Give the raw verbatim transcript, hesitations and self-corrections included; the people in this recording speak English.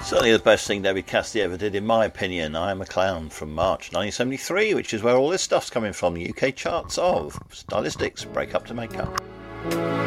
Certainly the best thing David Cassidy ever did, in my opinion. I Am a Clown from March nineteen seventy-three, which is where all this stuff's coming from, the U K charts of Stylistics, Break Up to Make Up.